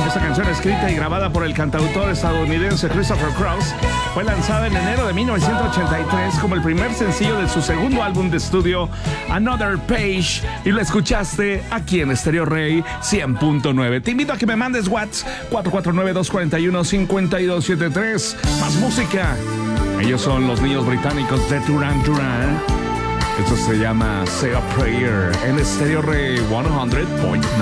Esta canción, escrita y grabada por el cantautor estadounidense Christopher Cross, fue lanzada en enero de 1983 como el primer sencillo de su segundo álbum de estudio, Another Page, y lo escuchaste aquí en Stereo Rey 100.9. Te invito a que me mandes WhatsApp 449-241-5273. Más música. Ellos son los niños británicos de Duran Duran. Esto se llama Say a Prayer en Stereo Rey 100.9.